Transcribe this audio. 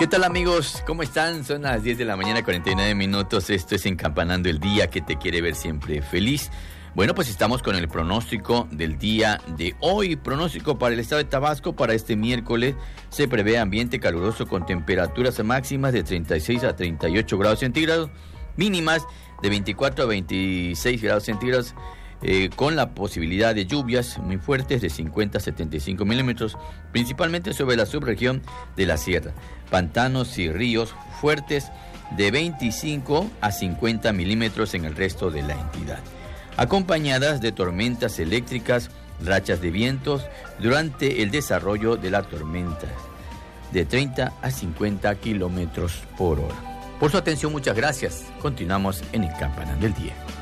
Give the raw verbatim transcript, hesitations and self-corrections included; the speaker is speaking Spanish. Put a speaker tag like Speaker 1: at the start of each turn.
Speaker 1: ¿Qué tal, amigos? ¿Cómo están? Son las diez de la mañana, cuarenta y nueve minutos. Esto es Encampanando el Día, que te quiere ver siempre feliz. Bueno, pues estamos con el pronóstico del día de hoy. Pronóstico para el estado de Tabasco para este miércoles. Se prevé ambiente caluroso con temperaturas máximas de treinta y seis a treinta y ocho grados centígrados, mínimas de veinticuatro a veintiséis grados centígrados, eh, con la posibilidad de lluvias muy fuertes de cincuenta a setenta y cinco milímetros, principalmente sobre la subregión de la sierra. Pantanos y ríos fuertes de veinticinco a cincuenta milímetros en el resto de la entidad, acompañadas de tormentas eléctricas, rachas de vientos durante el desarrollo de la tormenta de treinta a cincuenta kilómetros por hora. Por su atención, muchas gracias. Continuamos en Encampanando el Día.